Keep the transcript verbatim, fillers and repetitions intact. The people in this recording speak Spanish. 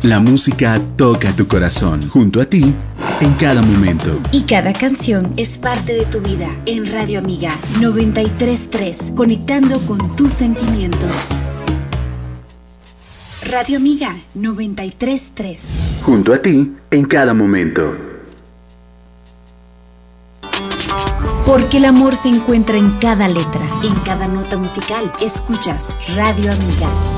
La música toca tu corazón, junto a ti, en cada momento. Y cada canción es parte de tu vida. En Radio Amiga noventa y tres punto tres, conectando con tus sentimientos. Radio Amiga noventa y tres punto tres. Junto a ti, en cada momento. Porque el amor se encuentra en cada letra, en cada nota musical. Escuchas Radio Amiga.